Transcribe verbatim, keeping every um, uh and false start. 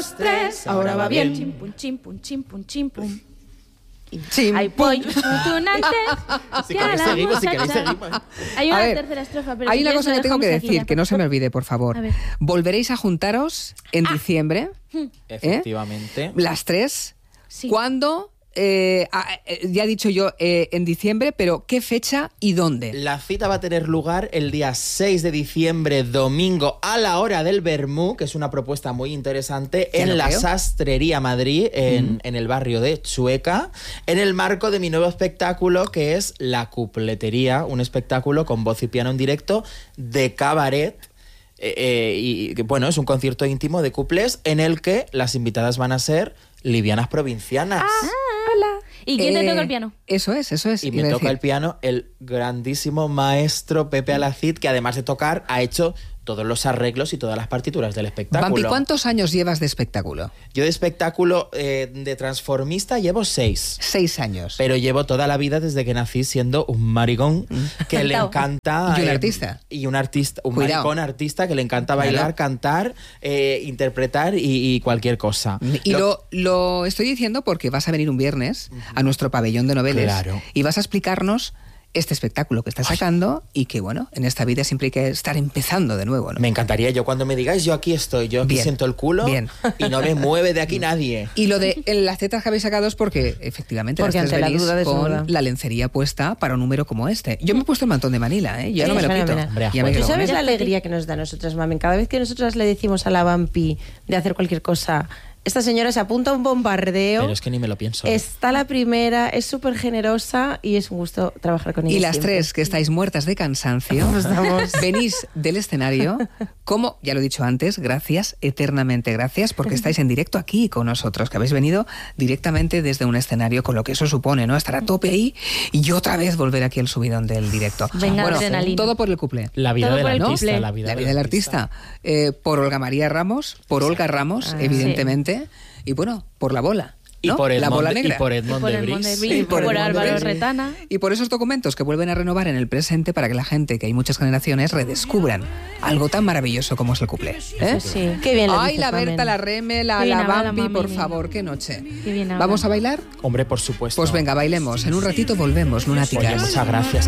dos, tres, ahora va bien. Chim, pum, chim, pum, chim, pum, chim, pum. Chim, Hay pum. pollos tunantes. Si que a queréis la seguimos, si queréis muchacha. seguimos. Hay A una ver, tercera estrofa, pero hay si una quieres cosa lo que tengo que dejamos aquí, decir, ¿de que no se me acuerdo? olvide, por favor. A ver. Volveréis a juntaros en diciembre, Efectivamente. las tres. Sí. ¿Cuándo? Eh, ah, eh, ya he dicho yo eh, en diciembre, pero ¿qué fecha y dónde? La cita va a tener lugar el día seis de diciembre, domingo, a la hora del vermú, que es una propuesta muy interesante, Ya lo en la creo. Sastrería Madrid, en, mm. en el barrio de Chueca, en el marco de mi nuevo espectáculo, que es La Cupletería, un espectáculo con voz y piano en directo de cabaret. Eh, eh, y bueno, es un concierto íntimo de cuplés en el que las invitadas van a ser livianas provincianas. Ah, hola. ¿Y quién te Eh, toca el piano? Eso es, eso es. Y iba me a toca decir. el piano el grandísimo maestro Pepe Alacid, que además de tocar ha hecho todos los arreglos y todas las partituras del espectáculo. Vampi, ¿cuántos años llevas de espectáculo? Yo de espectáculo eh, de transformista llevo seis. Seis años. Pero llevo toda la vida desde que nací siendo un maricón que le encanta... Y un eh, artista. Y un artista, un Cuidado. maricón artista que le encanta bailar, Claro. cantar, eh, interpretar y, y cualquier cosa. Y lo, lo estoy diciendo porque vas a venir un viernes a nuestro pabellón de noveles Claro. y vas a explicarnos este espectáculo que estás sacando y que, bueno, en esta vida siempre hay que estar empezando de nuevo, ¿no? Me encantaría, yo cuando me digáis, yo aquí estoy, yo aquí Bien, siento el culo bien. y no me mueve de aquí nadie. Y lo de en las tetas que habéis sacado es porque, efectivamente, Porque las tres ante la venís duda desnuda. con la lencería puesta para un número como este. Yo me he puesto el mantón de Manila, ¿eh? Ya Sí, no me lo es quito. fenomenal. Hombre, Ya me ¿tú ¿Tú quedo con sabes él. la alegría que nos da a nosotras, Mamen? Cada vez que nosotras le decimos a la Vampi de hacer cualquier cosa, esta señora se apunta a un bombardeo. Pero es que ni me lo pienso. Está la primera, es súper generosa y es un gusto trabajar con ella. Y las siempre. tres que estáis muertas de cansancio, venís del escenario, como ya lo he dicho antes, gracias, eternamente gracias, porque estáis en directo aquí con nosotros, que habéis venido directamente desde un escenario, con lo que eso supone, ¿no? Estar a tope ahí y otra vez volver aquí al subidón del directo. Venga, bueno, adrenalina. todo por el cuplé. La vida Todo del por el artista, cumple. la vida, La vida del artista. Eh, por Olga María Ramos, por Olga Ramos, Ah, evidentemente, y bueno, por la bola. Y ¿no? por la Edmond, bola y negra. por Y Edmond por de el Monde Bris. Bris, Y y por por, el Monde Álvaro Bris. Retana. Y por esos documentos que vuelven a renovar en el presente para que la gente, que hay muchas generaciones, redescubran algo tan maravilloso como es el cuplé. ¿eh? Sí, sí. Qué bien lo Ay, dices, la Berta, Mamen. la Reme, la, Qué bien la habla la Vampi, mami, por mira. favor, qué noche. Qué bien habla. ¿Vamos a bailar? Hombre, por supuesto. Pues venga, bailemos. En un ratito volvemos, lunáticas. Oye, muchas gracias.